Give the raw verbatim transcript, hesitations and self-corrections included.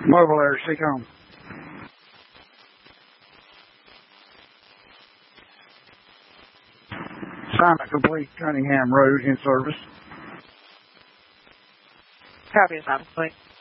Mobile Air, seek home. Assignment complete. Cunningham Road in service. Copy, assignment complete.